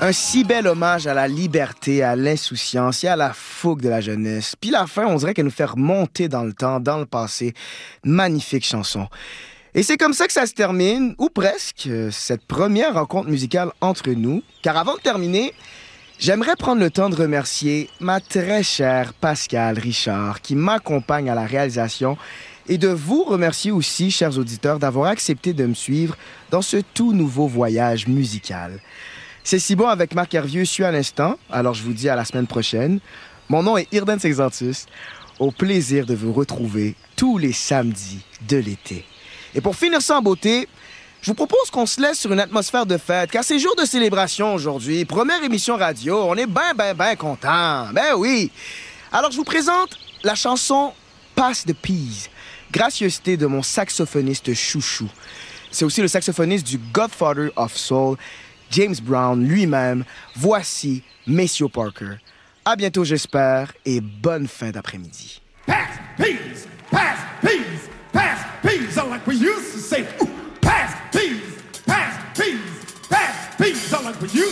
Un si bel hommage à la liberté, à l'insouciance et à la fougue de la jeunesse. Puis la fin, on dirait qu'elle nous fait remonter dans le temps, dans le passé. Magnifique chanson. Et c'est comme ça que ça se termine, ou presque, cette première rencontre musicale entre nous. Car avant de terminer, j'aimerais prendre le temps de remercier ma très chère Pascale Richard qui m'accompagne à la réalisation et de vous remercier aussi, chers auditeurs, d'avoir accepté de me suivre dans ce tout nouveau voyage musical. C'est si bon avec Marc Hervieux, suis à l'instant, alors je vous dis à la semaine prochaine. Mon nom est Irden Sexantus. Au plaisir de vous retrouver tous les samedis de l'été. Et pour finir ça en beauté, je vous propose qu'on se laisse sur une atmosphère de fête, car c'est jour de célébration aujourd'hui. Première émission radio, on est ben contents. Ben oui. Alors je vous présente la chanson Pass the Peas, gracieuseté de mon saxophoniste chouchou. C'est aussi le saxophoniste du Godfather of Soul, James Brown lui-même. Voici Maceo Parker. À bientôt, j'espère, et bonne fin d'après-midi. Pass peas, pass peas, pass peas, like we used to say. Ooh, pass peas, pass peas, pass peas, like we used to say.